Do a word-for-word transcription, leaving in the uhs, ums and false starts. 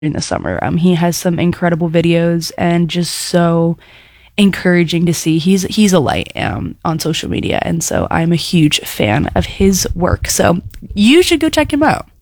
in the summer. Um, he has some incredible videos and just so encouraging to see. He's he's a light um, on social media, and so I'm a huge fan of his work. So you should go check him out.